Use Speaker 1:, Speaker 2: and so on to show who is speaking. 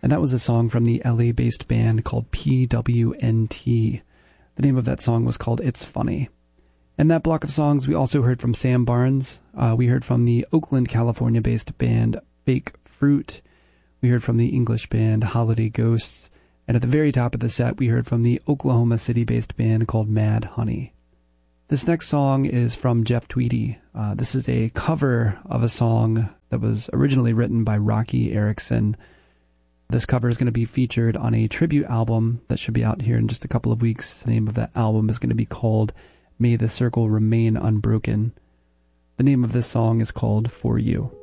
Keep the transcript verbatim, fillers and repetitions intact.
Speaker 1: And that was a song from the L A-based band called P W N T. The name of that song was called It's Funny. In that block of songs, we also heard from Sam Barnes. Uh, we heard from the Oakland, California-based band Fake Fruit. We heard from the English band Holiday Ghosts. And at the very top of the set, we heard from the Oklahoma City-based band called Mad Honey. This next song is from Jeff Tweedy. Uh, this is a cover of a song that was originally written by Rocky Erickson. This cover is going to be featured on a tribute album that should be out here in just a couple of weeks. The name of that album is going to be called May the Circle Remain Unbroken. The name of this song is called For You.